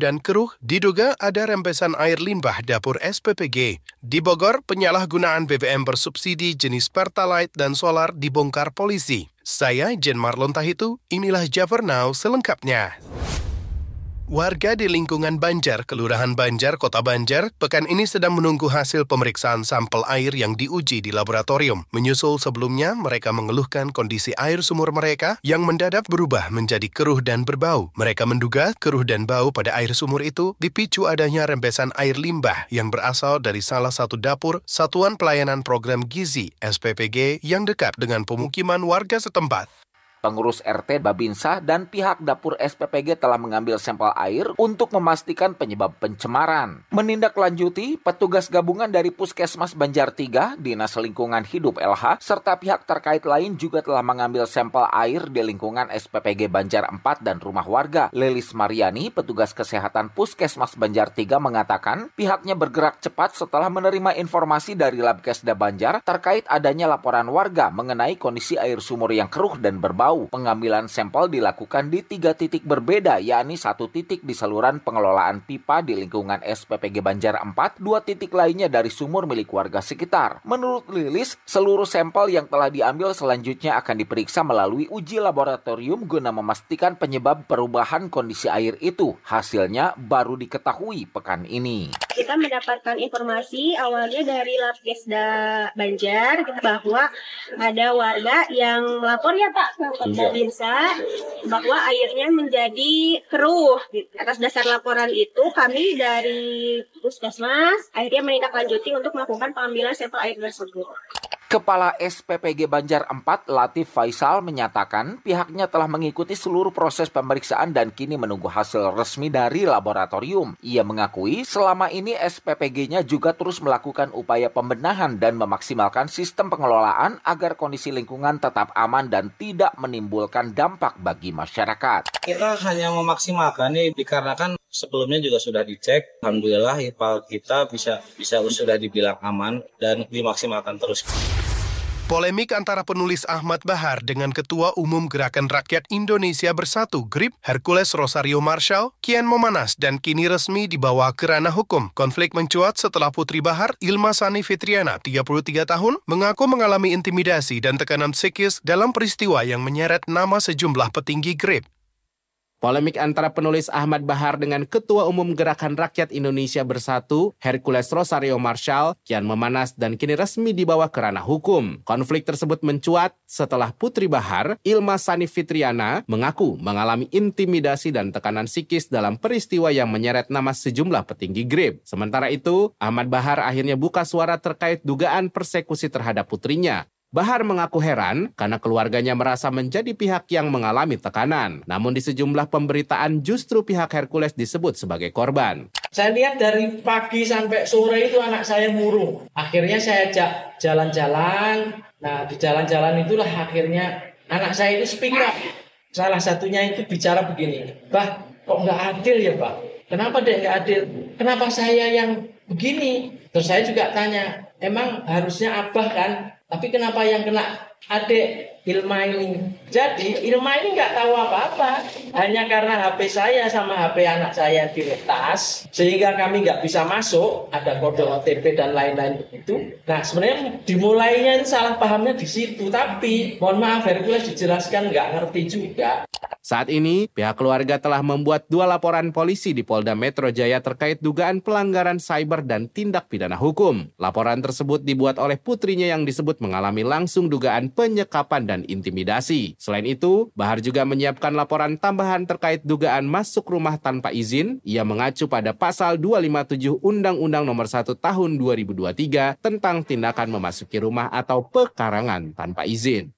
dan keruh diduga ada rembesan air limbah dapur SPPG. Di Bogor, penyalahgunaan BBM bersubsidi jenis Pertalite dan solar dibongkar polisi. Saya Jen Marlon Tahitu, inilah Jafar Now selengkapnya. Warga di lingkungan Banjar, Kelurahan Banjar, Kota Banjar, pekan ini sedang menunggu hasil pemeriksaan sampel air yang diuji di laboratorium. Menyusul sebelumnya, mereka mengeluhkan kondisi air sumur mereka yang mendadak berubah menjadi keruh dan berbau. Mereka menduga keruh dan bau pada air sumur itu dipicu adanya rembesan air limbah yang berasal dari salah satu dapur Satuan Pelayanan Program Gizi (SPPG) yang dekat dengan pemukiman warga setempat. Pengurus RT Babinsa dan pihak dapur SPPG telah mengambil sampel air untuk memastikan penyebab pencemaran. Menindaklanjuti, petugas gabungan dari Puskesmas Banjar 3, Dinas Lingkungan Hidup LH, serta pihak terkait lain juga telah mengambil sampel air di lingkungan SPPG Banjar 4 dan rumah warga. Lilis Mariani, petugas kesehatan Puskesmas Banjar 3 mengatakan pihaknya bergerak cepat setelah menerima informasi dari Labkesda Banjar terkait adanya laporan warga mengenai kondisi air sumur yang keruh dan berbau. Pengambilan sampel dilakukan di 3 titik berbeda, yakni 1 titik di saluran pengelolaan pipa di lingkungan SPPG Banjar 4, 2 titik lainnya dari sumur milik warga sekitar. Menurut Lilis, seluruh sampel yang telah diambil selanjutnya akan diperiksa melalui uji laboratorium guna memastikan penyebab perubahan kondisi air itu. Hasilnya baru diketahui pekan ini. Kita mendapatkan informasi awalnya dari Labkesda Banjar bahwa ada warga yang melapor ya Pak ke Babinsa bahwa airnya menjadi keruh. Atas dasar laporan itu kami dari Puskesmas akhirnya menindaklanjuti untuk melakukan pengambilan sampel air tersebut. Kepala SPPG Banjar 4, Latif Faisal, menyatakan pihaknya telah mengikuti seluruh proses pemeriksaan dan kini menunggu hasil resmi dari laboratorium. Ia mengakui selama ini SPPG-nya juga terus melakukan upaya pembenahan dan memaksimalkan sistem pengelolaan agar kondisi lingkungan tetap aman dan tidak menimbulkan dampak bagi masyarakat. Kita hanya memaksimalkan ini dikarenakan sebelumnya juga sudah dicek. Alhamdulillah IPAL kita bisa sudah dibilang aman dan dimaksimalkan terus. Polemik antara penulis Ahmad Bahar dengan Ketua Umum Gerakan Rakyat Indonesia Bersatu (GRIP), Hercules Rosario Marshall, kian memanas dan kini resmi dibawa ke ranah hukum. Konflik mencuat setelah Putri Bahar, Ilma Sani Fitriana, 33 tahun, mengaku mengalami intimidasi dan tekanan psikis dalam peristiwa yang menyeret nama sejumlah petinggi GRIP. Polemik antara penulis Ahmad Bahar dengan Ketua Umum Gerakan Rakyat Indonesia Bersatu, Hercules Rosario Marshall, kian memanas dan kini resmi dibawa ke ranah hukum. Konflik tersebut mencuat setelah Putri Bahar, Ilma Sani Fitriana, mengaku mengalami intimidasi dan tekanan psikis dalam peristiwa yang menyeret nama sejumlah petinggi GRIP. Sementara itu, Ahmad Bahar akhirnya buka suara terkait dugaan persekusi terhadap putrinya. Bahar mengaku heran karena keluarganya merasa menjadi pihak yang mengalami tekanan. Namun di sejumlah pemberitaan justru pihak Hercules disebut sebagai korban. Saya lihat dari pagi sampai sore itu anak saya murung. Akhirnya saya ajak jalan-jalan. Nah di jalan-jalan itulah akhirnya anak saya itu speak up. Salah satunya itu bicara begini, "Bah, kok nggak adil ya Pak? Kenapa dek nggak adil? Kenapa saya yang begini?" Terus saya juga tanya, "Emang harusnya Abah kan? Tapi kenapa yang kena adik Ilma ini?" Jadi Ilma ini nggak tahu apa-apa. Hanya karena HP saya sama HP anak saya diretas, sehingga kami nggak bisa masuk, ada kode OTP dan lain-lain begitu. Nah sebenarnya dimulainya itu salah pahamnya di situ. Tapi mohon maaf Hercules dijelaskan nggak ngerti juga. Saat ini, pihak keluarga telah membuat 2 laporan polisi di Polda Metro Jaya terkait dugaan pelanggaran cyber dan tindak pidana hukum. Laporan tersebut dibuat oleh putrinya yang disebut mengalami langsung dugaan penyekapan dan intimidasi. Selain itu, Bahar juga menyiapkan laporan tambahan terkait dugaan masuk rumah tanpa izin. Ia mengacu pada pasal 257 Undang-Undang Nomor 1 Tahun 2023 tentang tindakan memasuki rumah atau pekarangan tanpa izin.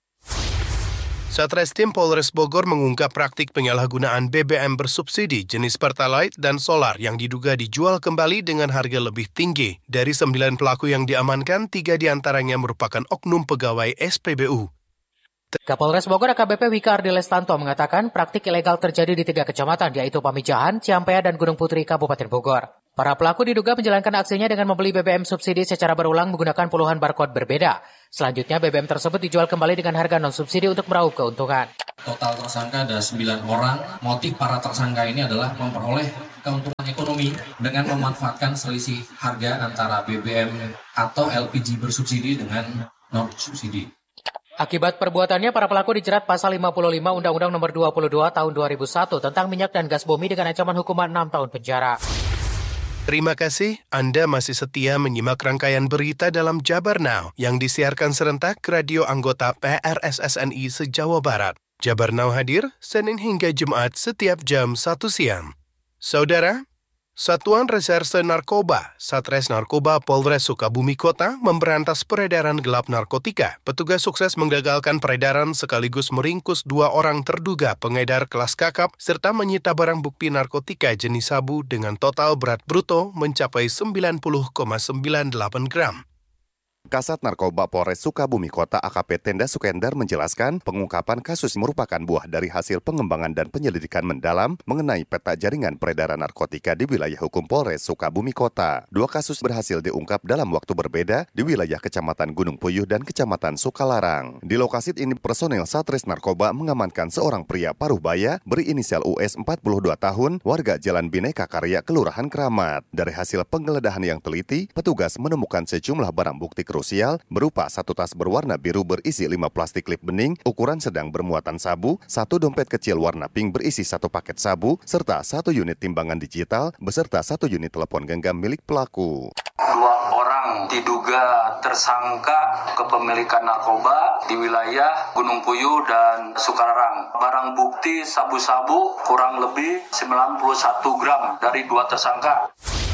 Satreskrim Polres Bogor mengungkap praktik penyalahgunaan BBM bersubsidi jenis Pertalite dan solar yang diduga dijual kembali dengan harga lebih tinggi. Dari 9 pelaku yang diamankan, 3 diantaranya merupakan oknum pegawai SPBU. Kapolres Bogor AKBP Wika Ardi Lestanto mengatakan praktik ilegal terjadi di 3 kecamatan yaitu Pamijahan, Ciampea, dan Gunung Putri, Kabupaten Bogor. Para pelaku diduga menjalankan aksinya dengan membeli BBM subsidi secara berulang menggunakan puluhan barcode berbeda. Selanjutnya BBM tersebut dijual kembali dengan harga non-subsidi untuk meraup keuntungan. Total tersangka ada 9 orang. Motif para tersangka ini adalah memperoleh keuntungan ekonomi dengan memanfaatkan selisih harga antara BBM atau LPG bersubsidi dengan non-subsidi. Akibat perbuatannya, para pelaku dijerat pasal 55 Undang-Undang Nomor 22 Tahun 2001 tentang minyak dan gas bumi dengan ancaman hukuman 6 tahun penjara. Terima kasih Anda masih setia menyimak rangkaian berita dalam Jabar Now yang disiarkan serentak ke radio anggota PRSSNI se-Jawa Barat. Jabar Now hadir Senin hingga Jumat setiap jam 1 siang. Saudara, Satuan Reserse Narkoba, Satres Narkoba Polres Sukabumi Kota memberantas peredaran gelap narkotika. Petugas sukses menggagalkan peredaran sekaligus meringkus 2 orang terduga pengedar kelas kakap serta menyita barang bukti narkotika jenis sabu dengan total berat bruto mencapai 90,98 gram. Kasat Narkoba Polres Sukabumi Kota AKP Tenda Sukendar menjelaskan pengungkapan kasus merupakan buah dari hasil pengembangan dan penyelidikan mendalam mengenai peta jaringan peredaran narkotika di wilayah hukum Polres Sukabumi Kota. 2 kasus berhasil diungkap dalam waktu berbeda di wilayah Kecamatan Gunung Puyuh dan Kecamatan Sukalarang. Di lokasi ini personel Satres Narkoba mengamankan seorang pria Paruhbaya berinisial US 42 tahun, warga Jalan Bhinneka Karya, Kelurahan Kramat. Dari hasil penggeledahan yang teliti, petugas menemukan sejumlah barang bukti krusial berupa 1 tas berwarna biru berisi 5 plastik klip bening ukuran sedang bermuatan sabu, 1 dompet kecil warna pink berisi 1 paket sabu, serta 1 unit timbangan digital beserta 1 unit telepon genggam milik pelaku. 2 orang diduga tersangka kepemilikan narkoba di wilayah Gunung Puyuh dan Sukalarang. Barang bukti sabu-sabu kurang lebih 91 gram dari 2 tersangka.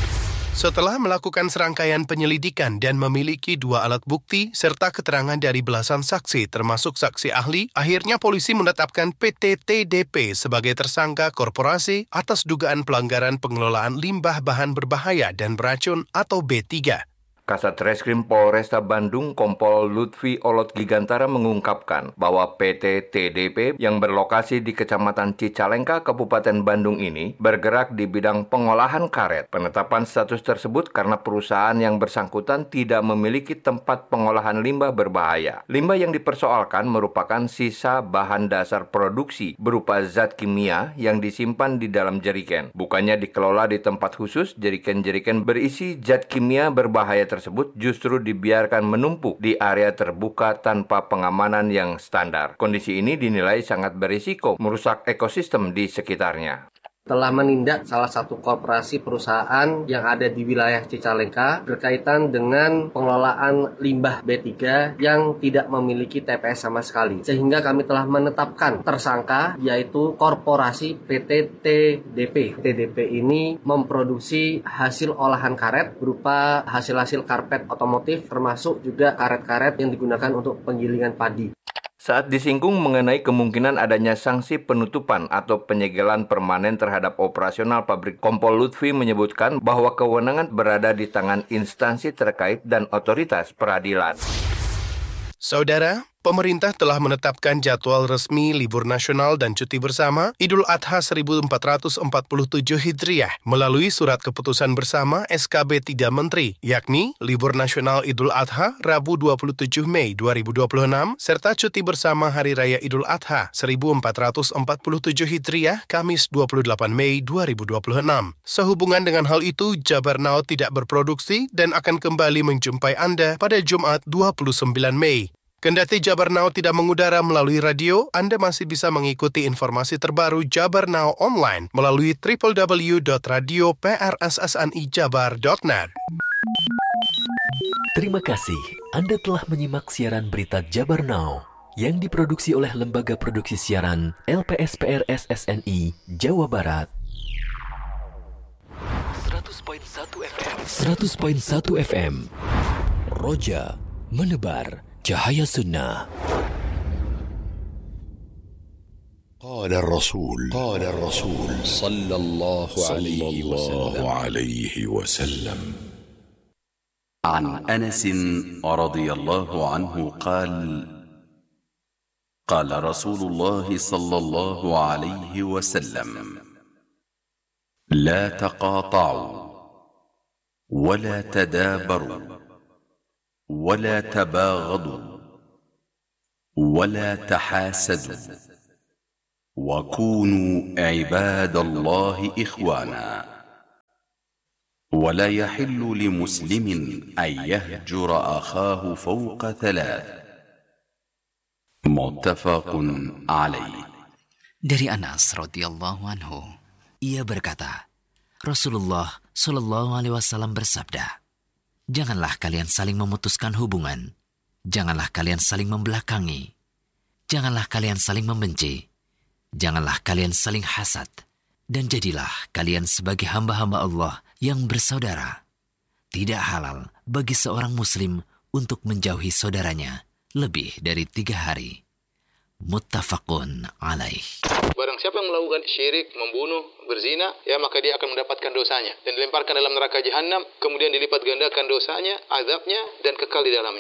Setelah melakukan serangkaian penyelidikan dan memiliki 2 alat bukti serta keterangan dari belasan saksi termasuk saksi ahli, akhirnya polisi menetapkan PT TDP sebagai tersangka korporasi atas dugaan pelanggaran pengelolaan limbah bahan berbahaya dan beracun atau B3. Kasat Reskrim Polresta Bandung Kompol Lutfi Olot Gigantara mengungkapkan bahwa PT TDP yang berlokasi di Kecamatan Cicalengka, Kabupaten Bandung ini bergerak di bidang pengolahan karet. Penetapan status tersebut karena perusahaan yang bersangkutan tidak memiliki tempat pengolahan limbah berbahaya. Limbah yang dipersoalkan merupakan sisa bahan dasar produksi berupa zat kimia yang disimpan di dalam jerigen. Bukannya dikelola di tempat khusus, jerigen-jerigen berisi zat kimia berbahaya tersebut justru dibiarkan menumpuk di area terbuka tanpa pengamanan yang standar. Kondisi ini dinilai sangat berisiko merusak ekosistem di sekitarnya. Telah menindak salah satu korporasi perusahaan yang ada di wilayah Cicalengka berkaitan dengan pengelolaan limbah B3 yang tidak memiliki TPS sama sekali. Sehingga kami telah menetapkan tersangka yaitu korporasi PT TDP. TDP ini memproduksi hasil olahan karet berupa hasil-hasil karpet otomotif termasuk juga karet-karet yang digunakan untuk penggilingan padi. Saat disinggung mengenai kemungkinan adanya sanksi penutupan atau penyegelan permanen terhadap operasional pabrik, Kompol Lutfi menyebutkan bahwa kewenangan berada di tangan instansi terkait dan otoritas peradilan. Saudara, pemerintah telah menetapkan jadwal resmi libur nasional dan cuti bersama Idul Adha 1447 Hijriah melalui surat keputusan bersama SKB 3 Menteri, yakni libur nasional Idul Adha Rabu 27 Mei 2026 serta cuti bersama Hari Raya Idul Adha 1447 Hijriah Kamis 28 Mei 2026. Sehubungan dengan hal itu, Jabar Now tidak berproduksi dan akan kembali menjumpai Anda pada Jumat 29 Mei. Kendati Jabar Now tidak mengudara melalui radio, Anda masih bisa mengikuti informasi terbaru Jabar Now online melalui www.radioprssnijabar.net. Terima kasih Anda telah menyimak siaran berita Jabar Now yang diproduksi oleh Lembaga Produksi Siaran LPSPR SSNI Jawa Barat. 100.1 FM Roja menebar cahaya sunnah. قال الرسول صلى الله عليه وسلم عن أنس رضي الله عنه قال قال رسول الله صلى الله عليه وسلم لا تقاطعوا ولا تدابروا ولا تباغضوا ولا تحاسدوا وكونوا عباد الله إخوانا ولا يحل لمسلم أن يهجر أخاه فوق 3 متفق عليه. Dari Anas radhiyallahu anhu, ia berkata, Rasulullah Shallallahu alaihi wasallam bersabda, "Janganlah kalian saling memutuskan hubungan, janganlah kalian saling membelakangi, janganlah kalian saling membenci, janganlah kalian saling hasad, dan jadilah kalian sebagai hamba-hamba Allah yang bersaudara. Tidak halal bagi seorang muslim untuk menjauhi saudaranya lebih dari 3 hari." Muttafaqun alaih. Barang siapa yang melakukan syirik, membunuh, berzina, ya maka dia akan mendapatkan dosanya dan dilemparkan dalam neraka jahanam, kemudian dilipat gandakan dosanya, azabnya, dan kekal di dalamnya.